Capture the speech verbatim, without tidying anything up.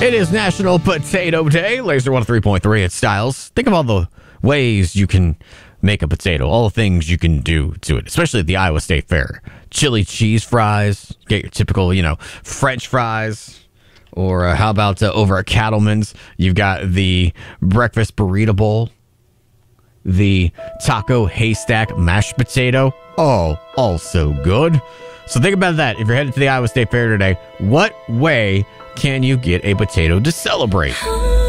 It is National Potato Day. Laser one oh three point three at Styles. Think of all the ways you can make a potato, all the things you can do to it, especially at the Iowa State Fair. Chili cheese fries, get your typical, you know, French fries. Or uh, how about uh, over at Cattleman's, you've got the breakfast burrito bowl, the taco haystack mashed potato. Oh, also good. So think about that. If you're headed to the Iowa State Fair today, what way can you get a potato to celebrate?